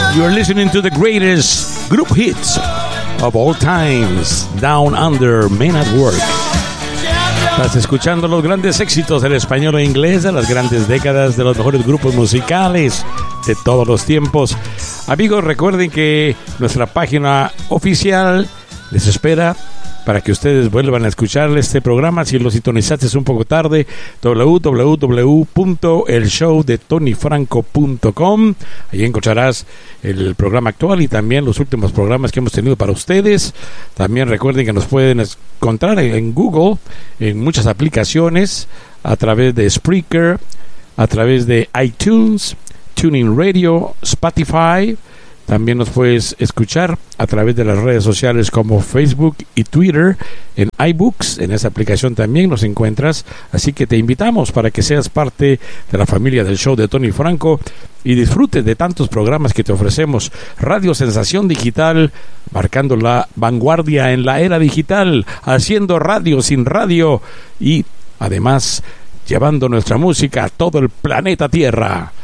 You're listening to the greatest group hits of all times, Down Under, Men at Work. Estás escuchando los grandes éxitos del español e inglés de las grandes décadas de los mejores grupos musicales de todos los tiempos. Amigos, recuerden que nuestra página oficial les espera para que ustedes vuelvan a escuchar este programa si lo sintonizaste un poco tarde. www.elshowdetonyfranco.com. Ahí encontrarás el programa actual y también los últimos programas que hemos tenido para ustedes. También recuerden que nos pueden encontrar en Google, en muchas aplicaciones, a través de Spreaker, a través de iTunes, TuneIn Radio, Spotify. También nos puedes escuchar a través de las redes sociales como Facebook y Twitter, en iBooks. En esa aplicación también nos encuentras. Así que te invitamos para que seas parte de la familia del show de Tony Franco y disfrutes de tantos programas que te ofrecemos. Radio Sensación Digital, marcando la vanguardia en la era digital, haciendo radio sin radio y además llevando nuestra música a todo el planeta Tierra.